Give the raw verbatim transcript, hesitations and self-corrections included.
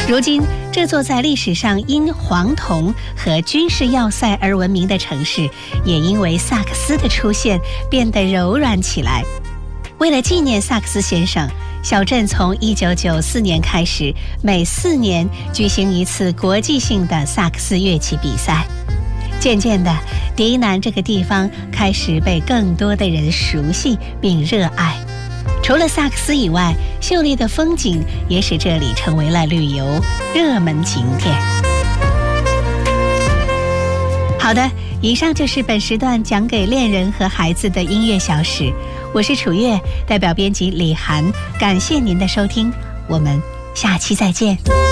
如今，这座在历史上因黄铜和军事要塞而闻名的城市，也因为萨克斯的出现变得柔软起来。为了纪念萨克斯先生，小镇从一九九四年开始，每四年举行一次国际性的萨克斯乐器比赛。渐渐的，迪南这个地方开始被更多的人熟悉并热爱。除了萨克斯以外，秀丽的风景也使这里成为了旅游热门景点。好的，以上就是本时段讲给恋人和孩子的音乐小史。我是楚月，代表编辑李涵，感谢您的收听，我们下期再见。